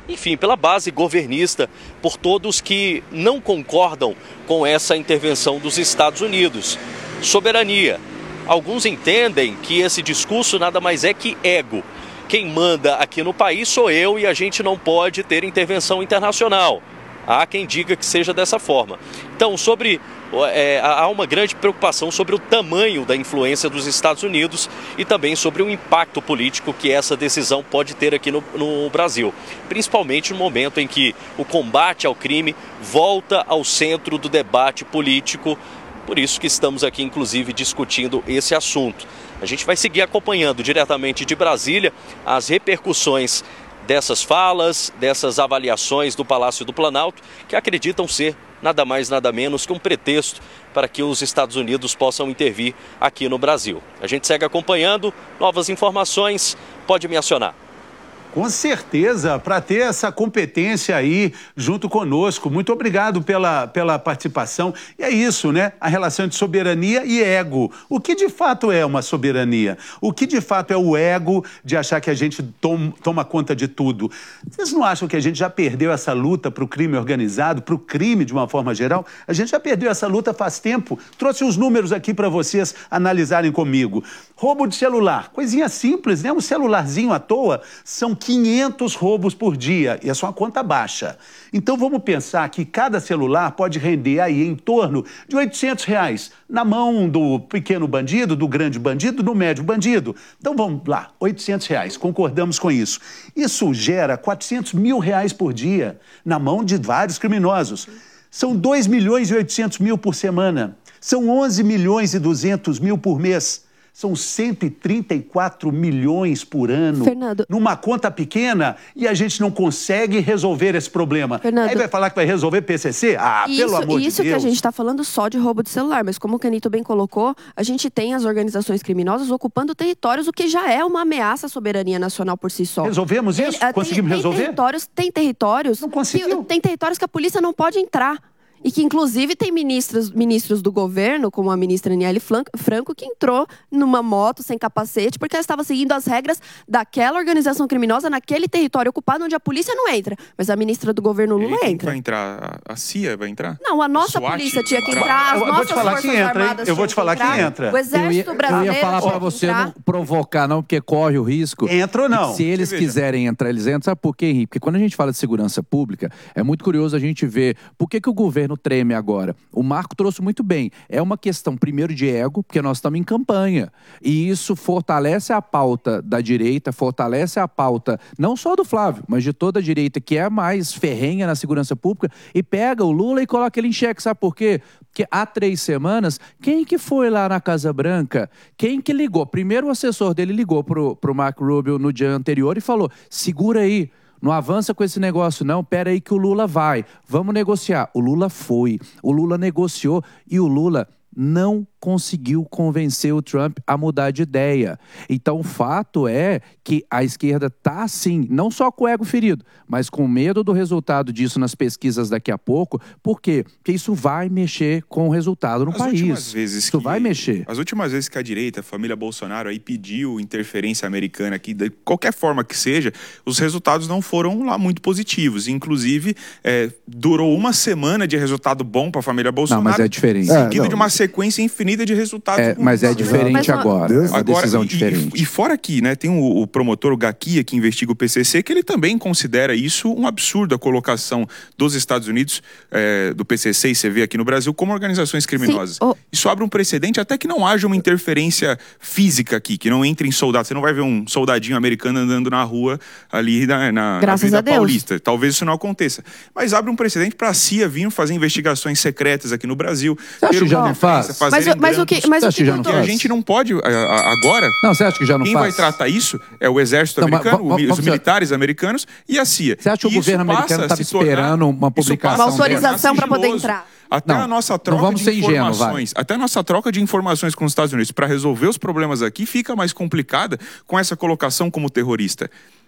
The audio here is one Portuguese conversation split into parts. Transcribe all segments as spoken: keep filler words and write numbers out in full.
enfim, pela base governista, por todos que não concordam com essa intervenção dos Estados Unidos. Soberania. Alguns entendem que esse discurso nada mais é que ego. Quem manda aqui no país sou eu e a gente não pode ter intervenção internacional. Há quem diga que seja dessa forma. Então, sobre, é, há uma grande preocupação sobre o tamanho da influência dos Estados Unidos e também sobre o impacto político que essa decisão pode ter aqui no, no Brasil. Principalmente no momento em que o combate ao crime volta ao centro do debate político. Por isso que estamos aqui, inclusive, discutindo esse assunto. A gente vai seguir acompanhando diretamente de Brasília as repercussões dessas falas, dessas avaliações do Palácio do Planalto, que acreditam ser nada mais, nada menos que um pretexto para que os Estados Unidos possam intervir aqui no Brasil. A gente segue acompanhando, novas informações, pode me acionar. Com certeza, para ter essa competência aí junto conosco. Muito obrigado pela, pela participação. E é isso, né? A relação entre soberania e ego. O que de fato é uma soberania? O que de fato é o ego de achar que a gente tom, toma conta de tudo? Vocês não acham que a gente já perdeu essa luta para o crime organizado, para o crime de uma forma geral? A gente já perdeu essa luta faz tempo. Trouxe os números aqui para vocês analisarem comigo. Roubo de celular, coisinha simples, né? Um celularzinho à toa, são quinhentos roubos por dia, e é só uma conta baixa. Então vamos pensar que cada celular pode render aí em torno de oitocentos reais na mão do pequeno bandido, do grande bandido, do médio bandido. Então vamos lá, oitocentos reais, concordamos com isso. Isso gera quatrocentos mil reais por dia na mão de vários criminosos. São dois milhões e oitocentos mil por semana, são onze milhões e duzentos mil por mês. São cento e trinta e quatro milhões por ano, Fernando, numa conta pequena, e a gente não consegue resolver esse problema. Fernando, aí vai falar que vai resolver P C C? Ah, isso, pelo amor de Deus. Isso que a gente está falando só de roubo de celular, mas como o Canito bem colocou, a gente tem as organizações criminosas ocupando territórios, o que já é uma ameaça à soberania nacional por si só. Resolvemos isso? Tem, Conseguimos tem, resolver? Tem territórios, tem territórios, não conseguiu. Que, tem territórios que a polícia não pode entrar. E que, inclusive, tem ministros, ministros do governo, como a ministra Aniele Franco, que entrou numa moto sem capacete, porque ela estava seguindo as regras daquela organização criminosa naquele território ocupado, onde a polícia não entra. Mas a ministra do governo Lula Ele, quem entra. vai entrar? A C I A vai entrar? Não, a nossa SWAT? polícia tinha que entrar, as eu, eu nossas vou te falar forças quem entra, armadas Eu vou te falar que quem entra. O exército eu ia, brasileiro eu ia falar para você entrar. não provocar, não, porque corre o risco. Entra ou não? Se eles quiserem entrar, eles entram. Sabe por quê, Henrique? Porque quando a gente fala de segurança pública, é muito curioso a gente ver por que, que o governo treme agora. O Marco trouxe muito bem. É uma questão, primeiro, de ego, porque nós estamos em campanha. E isso fortalece a pauta da direita, fortalece a pauta não só do Flávio, mas de toda a direita, que é mais ferrenha na segurança pública, e pega o Lula e coloca ele em xeque. Sabe por quê? Porque há três semanas, quem que foi lá na Casa Branca? Quem que ligou? Primeiro o assessor dele ligou pro, pro Marco Rubio no dia anterior e falou, segura aí. Não avança com esse negócio, não. Pera aí que o Lula vai. Vamos negociar. O Lula foi. O Lula negociou e o Lula não conseguiu convencer o Trump a mudar de ideia. Então, o fato é que a esquerda está, sim, não só com o ego ferido, mas com medo do resultado disso nas pesquisas daqui a pouco. Por quê? Porque isso vai mexer com o resultado no as país. Vezes isso que, vai mexer. As últimas vezes que a direita, a família Bolsonaro, aí pediu interferência americana aqui, de qualquer forma que seja, os resultados não foram lá muito positivos. Inclusive, é, durou uma semana de resultado bom para a família Bolsonaro. Não, mas é diferente. Seguido É, de uma sequência infinita de resultados. É, mas é diferente mas, agora. Deus, uma agora, decisão e, diferente. E, e fora aqui, né, tem o, o promotor, o Gaquia, que investiga o P C C, que ele também considera isso um absurdo, a colocação dos Estados Unidos, é, do P C C e C V aqui no Brasil, como organizações criminosas. Sim, oh. Isso abre um precedente até que não haja uma interferência física aqui, que não entre em soldados. Você não vai ver um soldadinho americano andando na rua ali na, na, na Avenida Paulista. Talvez isso não aconteça. Mas abre um precedente para a C I A vir fazer investigações secretas aqui no Brasil. Você acha que já não faz? Mas, mas o que, mas o que, que já não faz? A gente não pode agora. Não, você acha que já não quem faz? Quem vai tratar isso é o exército não, americano, mas, vamos, os militares americanos e a C I A. Você acha que o governo americano estava esperando uma publicação, uma autorização para poder entrar? Até não, a nossa troca de informações, ingênuo, até a nossa troca de informações com os Estados Unidos para resolver os problemas aqui fica mais complicada com essa colocação como terrorista.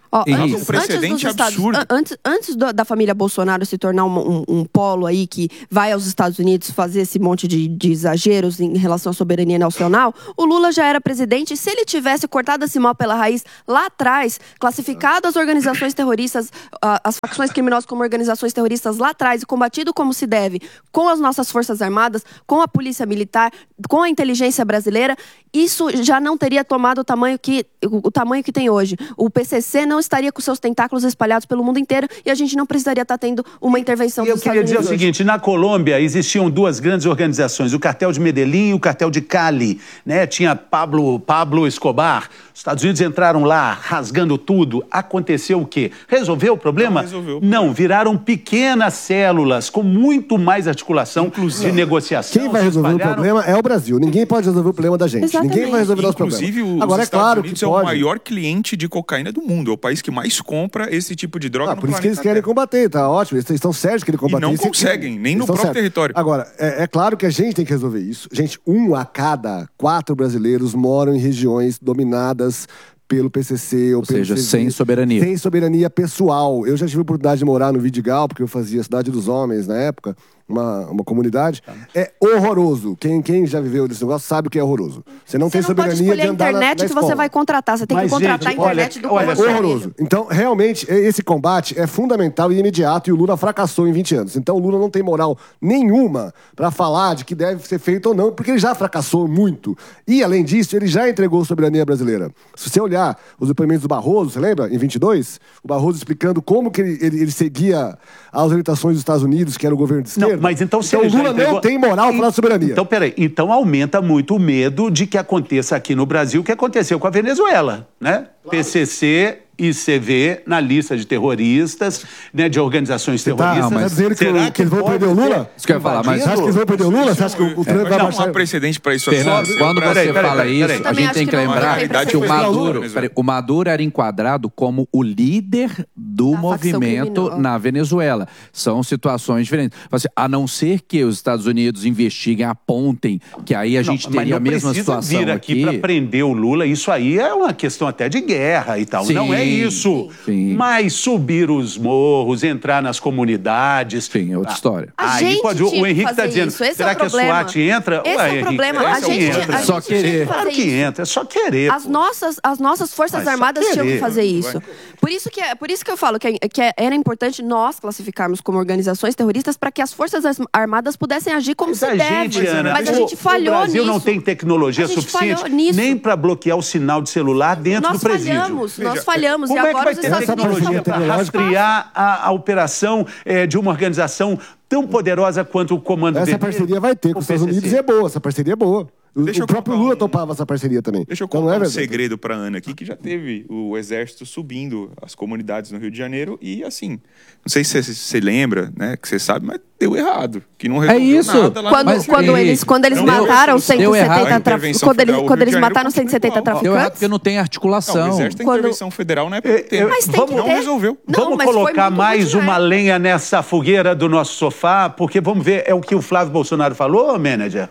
Ó, Henrique, antes, um precedente antes Estados, absurdo. Antes, antes do, da família Bolsonaro se tornar um, um, um polo aí que vai aos Estados Unidos fazer esse monte de, de exageros em relação à soberania nacional, o Lula já era presidente. E se ele tivesse cortado esse mal pela raiz lá atrás, classificado as organizações terroristas, uh, as facções criminosas como organizações terroristas lá atrás e combatido como se deve com as nossas Forças Armadas, com a Polícia Militar, com a inteligência brasileira, isso já não teria tomado o tamanho que, o, o tamanho que tem hoje. O P C C não estaria com seus tentáculos espalhados pelo mundo inteiro e a gente não precisaria estar tendo uma intervenção dos Estados Unidos. Eu queria dizer o seguinte, na Colômbia existiam duas grandes organizações, o cartel de Medellín e o cartel de Cali, né? Tinha Pablo, Pablo Escobar, os Estados Unidos entraram lá rasgando tudo, aconteceu o quê? Resolveu o problema? Não resolveu. Não, viraram pequenas células com muito mais articulação Inclusive, de negociação. Quem vai resolver o problema é o Brasil, ninguém pode resolver o problema da gente, Exatamente. ninguém vai resolver o nosso problema. Inclusive, os Agora, Estados é claro Unidos que é o pode. maior cliente de cocaína do mundo. É o país que mais compra esse tipo de droga Ah, no por isso que eles planeta querem Terra. combater, tá ótimo. Eles estão certos que eles combater E não isso. conseguem, nem no Eles estão próprio certos. território. Agora, é, é claro que a gente tem que resolver isso. Gente, um a cada quatro brasileiros moram em regiões dominadas pelo P C C ou, Ou pelo seja, C V, sem soberania. Sem soberania pessoal. Eu já tive a oportunidade de morar no Vidigal, porque eu fazia Cidade dos Homens na época, uma, uma comunidade. É horroroso. Quem, quem já viveu desse negócio sabe o que é horroroso. Você não Você tem não pode soberania escolher de a andar na, internet na que você escola. vai contratar. Você tem Mas, que contratar gente, a internet olha, do olha povo só. brasileiro. Horroroso. Então, realmente, esse combate é fundamental e imediato e o Lula fracassou em vinte anos. Então, o Lula não tem moral nenhuma para falar de que deve ser feito ou não, porque ele já fracassou muito. E, além disso, ele já entregou a soberania brasileira. Se você olhar os depoimentos do Barroso, você lembra? Em vinte e dois, o Barroso explicando como que ele, ele, ele seguia as orientações dos Estados Unidos, que era o governo de esquerda. Não, mas então, se então ele o Lula já entregou... não tem moral para falar de soberania. Então, peraí. Então aumenta muito o medo de que aconteça aqui no Brasil o que aconteceu com a Venezuela, né? Claro. P C C e C V na lista de terroristas, né, de organizações Você terroristas. tá, mas dizendo que, Será que, que eles vão pode perder o Lula? ser Isso que eu ia falar, mas Você acha que eles vão perder o Lula? Você acha que o, o Trump vai Não, baixar? há precedente para isso. Fernando, assim. quando Peraí, você peraí, fala peraí, isso, peraí. a Também gente acho tem que que não lembrar tem que o precedente. Maduro, Não, peraí, o Maduro era enquadrado como o líder do Da facção movimento criminosa. na Venezuela. São situações diferentes. Assim, a não ser que os Estados Unidos investiguem, apontem, que aí a gente Não, mas teria a não mesma precisa situação vir aqui, para prender o Lula. Isso aí é uma questão até de guerra e tal. Sim, não é isso. sim. Mas subir os morros, entrar nas comunidades. Sim, é outra história. A Aí gente pode, o tinha que Henrique está fazer dizendo, isso. Esse será é o que a problema. SWAT entra? Esse Ué, é o Henrique, problema. claro A que gente, entra. a Só gente tinha que querer. fazer Claro que isso. entra, é só querer. As pô. nossas, as nossas Forças Mas só Armadas tinham que querer. fazer isso. Por isso que, é- por isso que eu falo que, é- que é- era importante nós classificarmos como organizações terroristas para que as Forças As- Armadas pudessem agir como Mas se a deve. gente, Ana, Mas a o- gente falhou o Brasil nisso. não tem tecnologia A gente suficiente falhou nisso. nem para bloquear o sinal de celular dentro Nós do presídio. falhamos, nós falhamos. Como e é que agora vai os ter Estados Unidos tecnologia Unidos para não- rastrear a, a operação eh, de uma organização tão poderosa quanto o Comando Essa Vermelho? parceria vai ter com os Estados Unidos e é boa, essa parceria é boa. O, Deixa o eu próprio contar Lula um- topava essa parceria também. Deixa eu Então, contar não é um verdade? segredo pra Ana aqui, que já teve o exército subindo as comunidades no Rio de Janeiro e, assim, não sei se você se lembra, né, que você sabe, mas deu errado. Que não resolveu isso. nada lá no Quando, Mas, quando Henrique, eles, quando eles não mataram deu- deu errado. cento e setenta A tra... intervenção quando eles, federal, o quando Rio de eles Janeiro mataram cento e setenta continua igual. Deu errado traficantes. porque não tem Não, o articulação. exército tem Quando- intervenção federal na época É, que teve. Mas tem que não ter. resolveu. Não, Vamos mas foi colocar muito mais ruim, uma né? lenha nessa fogueira do nosso sofá, porque vamos ver, é o que o Flávio Bolsonaro falou, manager?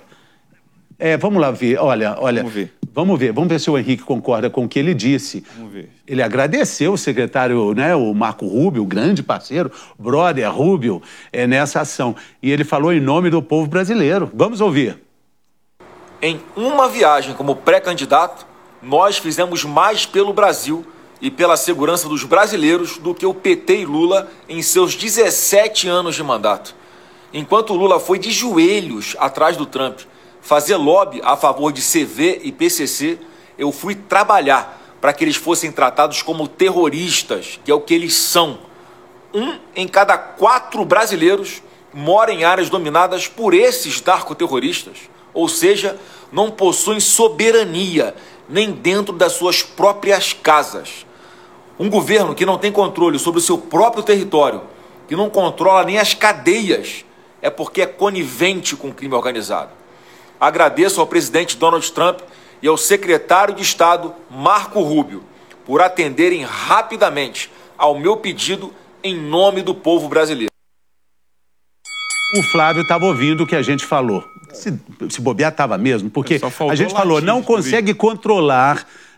É, vamos lá ver, olha, olha. Vamos ver. Vamos ver, vamos ver se o Henrique concorda com o que ele disse. Vamos ver. Ele agradeceu o secretário, né, o Marco Rubio, grande parceiro, brother Rubio, é, nessa ação. E ele falou em nome do povo brasileiro. Vamos ouvir. Em uma viagem como pré-candidato, nós fizemos mais pelo Brasil e pela segurança dos brasileiros do que o P T e Lula em seus dezessete anos de mandato. Enquanto Lula foi de joelhos atrás do Trump fazer lobby a favor de C V e P C C, eu fui trabalhar para que eles fossem tratados como terroristas, que é o que eles são. Um em cada quatro brasileiros mora em áreas dominadas por esses narcoterroristas, ou seja, não possuem soberania nem dentro das suas próprias casas. Um governo que não tem controle sobre o seu próprio território, que não controla nem as cadeias, é porque é conivente com o crime organizado. Agradeço ao presidente Donald Trump e ao secretário de Estado Marco Rubio por atenderem rapidamente ao meu pedido em nome do povo brasileiro. O Flávio estava ouvindo o que a gente falou. Se, se bobear, estava mesmo, porque Só faltou a gente falou, latir, não consegue controlar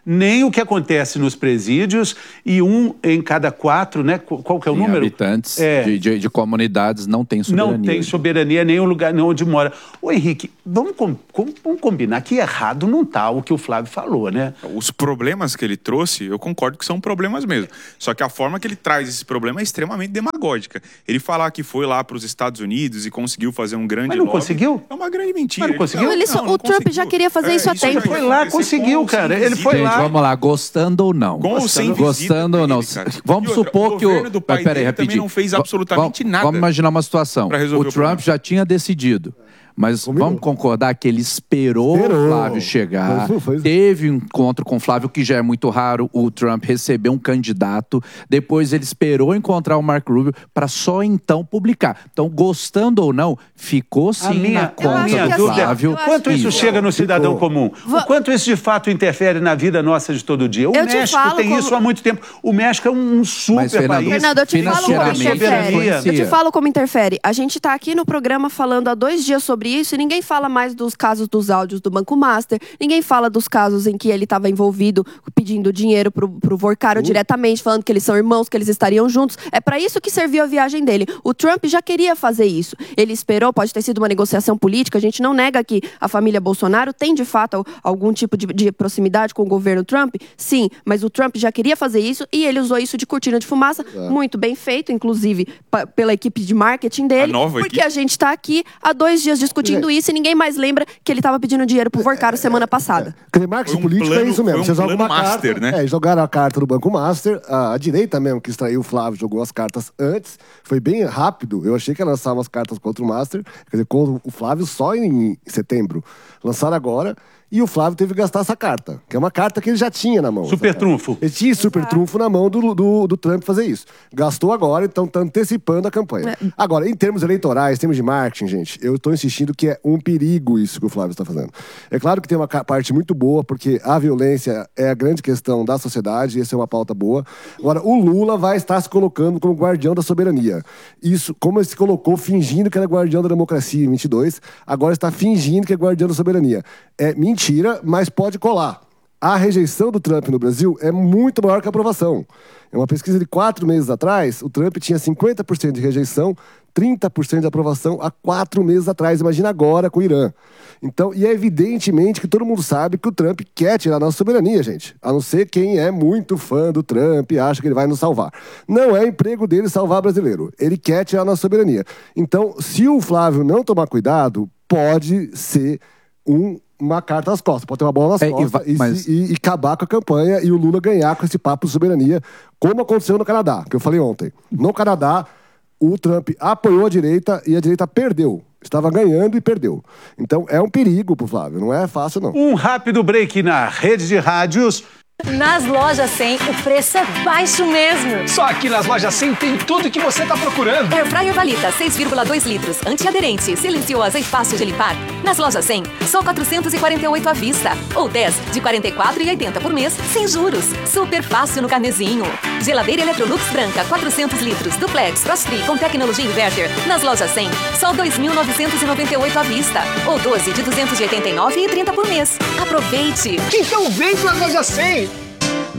nem o que acontece nos presídios, e um em cada quatro, né? Qual que é o Sim, número? habitantes É. de, de, de comunidades não tem soberania. Não tem soberania nem o lugar nem onde mora. Ô, Henrique, vamos, com, com, vamos combinar que errado não está o que o Flávio falou, né? Os problemas que ele trouxe, eu concordo que são problemas mesmo. Só que a forma que ele traz esse problema é extremamente demagógica. Ele falar que foi lá para os Estados Unidos e conseguiu fazer um grande Mas não lobby, conseguiu? é uma grande mentira. Mas não conseguiu? Não, ele só- não o Trump conseguiu. já queria fazer isso há isso tempo. já Ele foi lá, acontecer conseguiu, com cara. sem Ele foi visita. lá. Gente, vamos lá, gostando ou não? Com ou sem visita Gostando ou não? dele, cara. Vamos E outra, supor o que o... governo do pai Mas peraí, dele também rapidinho. não fez Va- absolutamente vamos, nada Vamos imaginar uma situação. pra O resolver o Trump problema. já tinha decidido. Mas Combinou. vamos concordar que ele esperou, Esperou. o Flávio chegar, Foi- foi- teve um encontro com o Flávio, que já é muito raro, o Trump recebeu um candidato, depois ele esperou encontrar o Marco Rubio para só então publicar. Então, gostando ou não, ficou sim A minha, na a conta minha que do dúvida Flávio. eu é, quanto acho isso que- chega no cidadão Ficou. comum? Va- O quanto isso de fato interfere na vida nossa de todo dia? O Eu te México falo tem como- isso há muito tempo. O México é um super Mas, Fernando, país. Fernando, eu te falo como financeiramente interfere. influencia. Eu te falo como interfere. A gente tá aqui no programa falando há dois dias sobre isso e ninguém fala mais dos casos dos áudios do Banco Master, ninguém fala dos casos em que ele estava envolvido pedindo dinheiro pro, pro Vorcaro diretamente, falando que eles são irmãos, que eles estariam juntos. É para isso que serviu a viagem dele. O Trump já queria fazer isso. Ele esperou, pode ter sido uma negociação política, a gente não nega que a família Bolsonaro tem de fato algum tipo de, de proximidade com o governo Trump, sim, mas o Trump já queria fazer isso e ele usou isso de cortina de fumaça, muito bem feito, inclusive pa- pela equipe de marketing dele, A nova porque equipe. a gente tá aqui há dois dias discutindo É. isso e ninguém mais lembra que ele estava pedindo dinheiro pro Vorcaro semana passada. Quer dizer, marketing Foi um político plano- é isso mesmo. foi um Você joga plano uma master, carta, né? É, jogaram a carta do Banco Master. A, a direita mesmo, que extraiu o Flávio, jogou as cartas antes. Foi bem rápido. Eu achei que ia lançar umas cartas contra o Master, quer dizer, contra o Flávio só em setembro. Lançaram agora. E o Flávio teve que gastar essa carta, que é uma carta que ele já tinha na mão. Super essa carta. trunfo. Ele tinha super trunfo na mão do, do, do Trump fazer isso. Gastou agora, então tá antecipando a campanha. Agora, em termos eleitorais, em termos de marketing, gente, eu tô insistindo que é um perigo isso que o Flávio está fazendo. É claro que tem uma ca- parte muito boa, porque a violência é a grande questão da sociedade, e essa é uma pauta boa. Agora, o Lula vai estar se colocando como guardião da soberania. Isso, como ele se colocou fingindo que era guardião da democracia em vinte e dois, agora está fingindo que é guardião da soberania. É mentira, mas pode colar. A rejeição do Trump no Brasil é muito maior que a aprovação. Em uma pesquisa de quatro meses atrás, o Trump tinha cinquenta por cento de rejeição, trinta por cento de aprovação há quatro meses atrás. Imagina agora com o Irã. Então, e é evidentemente que todo mundo sabe que o Trump quer tirar a nossa soberania, gente. A não ser quem é muito fã do Trump e acha que ele vai nos salvar. Não é emprego dele salvar brasileiro. Ele quer tirar a nossa soberania. Então, se o Flávio não tomar cuidado, pode ser um uma carta nas costas, pode ter uma bola nas É, e costas va- e, mas- se- e- e acabar com a campanha e o Lula ganhar com esse papo de soberania, como aconteceu no Canadá, que eu falei ontem. No Canadá, o Trump apoiou a direita e a direita perdeu. Estava ganhando e perdeu. Então é um perigo pro Flávio, não é fácil não. Um rápido break na rede de rádios. Nas lojas cem, o preço é baixo mesmo. Só aqui nas lojas cem tem tudo que você tá procurando. Air Fryer Valita, seis vírgula dois litros, antiaderente, silenciosa e fácil de limpar. Nas lojas cem, só quatrocentos e quarenta e oito à vista. Ou dez de quarenta e quatro reais e oitenta por mês, sem juros. Super fácil no carnezinho. Geladeira Electrolux branca, quatrocentos litros, duplex, frost-free com tecnologia inverter. Nas lojas cem, só dois mil novecentos e noventa e oito à vista. Ou doze de duzentos e oitenta e nove reais e trinta por mês. Aproveite! Então vem pra loja cem!